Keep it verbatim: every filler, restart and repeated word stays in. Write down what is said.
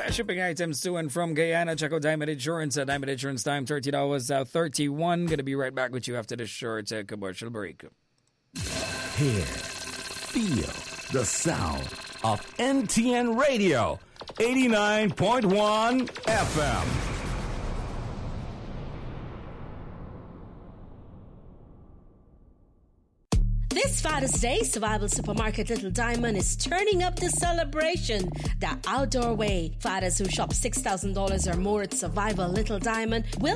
Shipping items to and from Guyana. Check out Diamond Insurance at Diamond Insurance time, thirty hours uh, thirty-one. Going to be right back with you after this short uh, commercial break. Hear, feel the sound of N T N Radio, eighty-nine point one F M. This Father's Day, Survival Supermarket Little Diamond is turning up the celebration the outdoor way. Fathers who shop six thousand dollars or more at Survival Little Diamond will